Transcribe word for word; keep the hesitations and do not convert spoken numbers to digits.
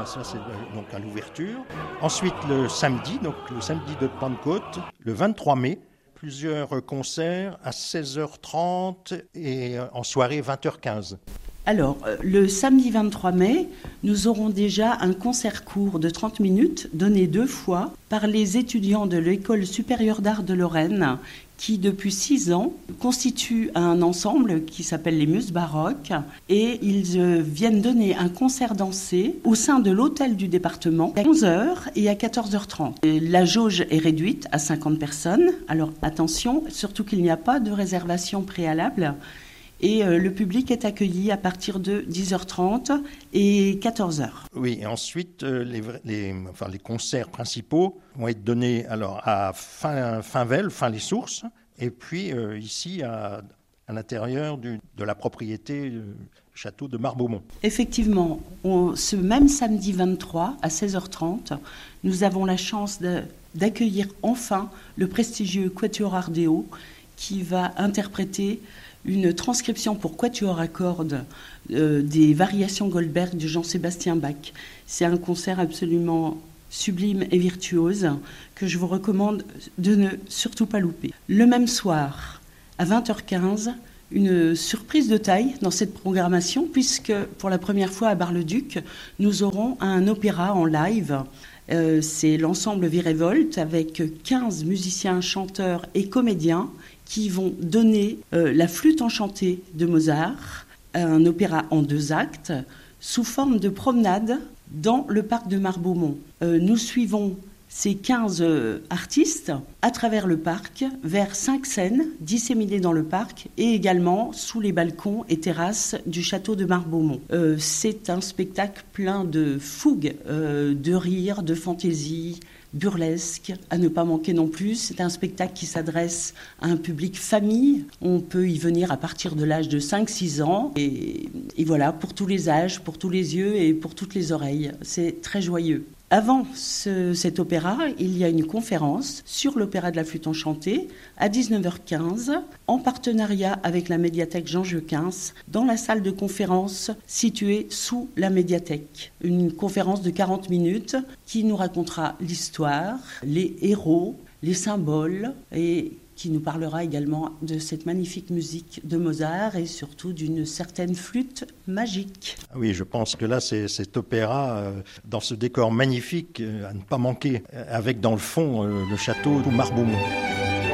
hein, ça c'est euh, donc à l'ouverture. Ensuite le samedi, donc le samedi de Pentecôte, le vingt-trois mai, plusieurs concerts à seize heures trente et en soirée vingt heures quinze. Alors, le samedi vingt-trois mai, nous aurons déjà un concert court de trente minutes, donné deux fois par les étudiants de l'École supérieure d'art de Lorraine, qui depuis six ans constituent un ensemble qui s'appelle les Muses Baroques, et ils viennent donner un concert dansé au sein de l'hôtel du département à onze heures et à quatorze heures trente. Et la jauge est réduite à cinquante personnes, alors attention, surtout qu'il n'y a pas de réservation préalable. Et euh, le public est accueilli à partir de dix heures trente et quatorze heures. Oui, et ensuite, euh, les, les, enfin, les concerts principaux vont être donnés alors, à fin, Finvel, Fin-les-Sources, et puis euh, ici, à, à l'intérieur du, de la propriété du château de Marbeaumont. Effectivement, on, ce même samedi vingt-trois, à seize heures trente, nous avons la chance de, d'accueillir enfin le prestigieux Quatuor Ardeo, qui va interpréter une transcription pour quatuor à cordes euh, des variations Goldberg de Jean-Sébastien Bach. C'est un concert absolument sublime et virtuose que je vous recommande de ne surtout pas louper. Le même soir, à vingt heures quinze, une surprise de taille dans cette programmation, puisque pour la première fois à Bar-le-Duc, nous aurons un opéra en live. Euh, c'est l'ensemble Virevolte avec quinze musiciens, chanteurs et comédiens qui vont donner euh, la flûte enchantée de Mozart, un opéra en deux actes, sous forme de promenade dans le parc de Marbeaumont. Euh, nous suivons ces quinze euh, artistes à travers le parc, vers cinq scènes disséminées dans le parc et également sous les balcons et terrasses du château de Marbeaumont. Euh, c'est un spectacle plein de fougue, euh, de rire, de fantaisie, burlesque, à ne pas manquer non plus. C'est un spectacle qui s'adresse à un public famille. On peut y venir à partir de l'âge de cinq six ans. Et, et voilà, pour tous les âges, pour tous les yeux et pour toutes les oreilles. C'est très joyeux. Avant ce, cet opéra, il y a une conférence sur l'opéra de la flûte enchantée à dix-neuf heures quinze, en partenariat avec la médiathèque Jean Jeuquens, dans la salle de conférence située sous la médiathèque. Une conférence de quarante minutes qui nous racontera l'histoire, les héros, les symboles et qui nous parlera également de cette magnifique musique de Mozart et surtout d'une certaine flûte magique. Oui, je pense que là, c'est cet opéra, euh, dans ce décor magnifique, euh, à ne pas manquer, avec dans le fond euh, le château de Marbeaumont.